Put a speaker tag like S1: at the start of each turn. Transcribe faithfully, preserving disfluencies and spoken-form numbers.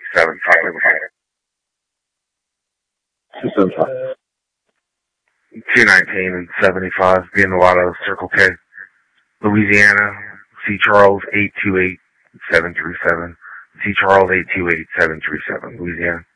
S1: seven five.
S2: two seven five.
S1: two nineteen and seventy-five. Being a lot of Circle K. Louisiana, C. Charles eight two eight seven three seven. C. Charles eight two eight seven three seven. Louisiana.